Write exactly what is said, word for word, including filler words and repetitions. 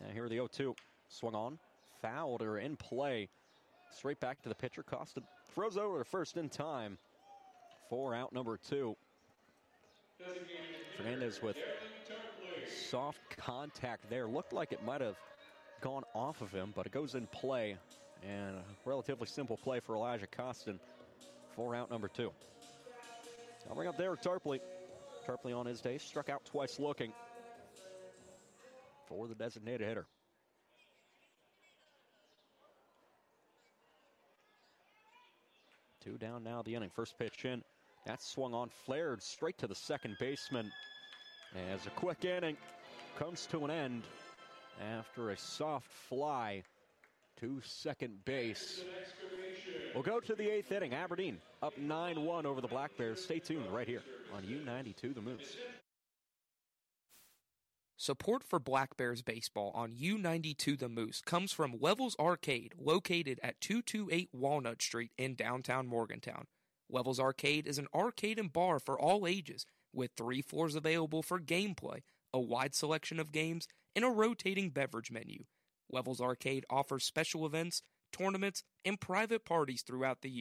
And here the oh two. Swung on. Fouled or in play. Straight back to the pitcher. Costa throws over to first in time for out number two. Fernandez with soft contact there. Looked like it might have gone off of him, but it goes in play. And a relatively simple play for Elijah Costin for out number two. I'll bring up Derek Tarpley. Tarpley on his day struck out twice looking for the designated hitter. Two down now the inning. First pitch in. That's swung on, flared straight to the second baseman. As a quick inning comes to an end after a soft fly to second base. We'll go to the eighth inning. Aberdeen up nine one over the Black Bears. Stay tuned right here on U ninety-two The Moose. Support for Black Bears baseball on U ninety-two The Moose comes from Levels Arcade, located at two twenty-eight Walnut Street in downtown Morgantown. Levels Arcade is an arcade and bar for all ages, with three floors available for gameplay, a wide selection of games, and a rotating beverage menu. Levels Arcade offers special events, tournaments, and private parties throughout the year.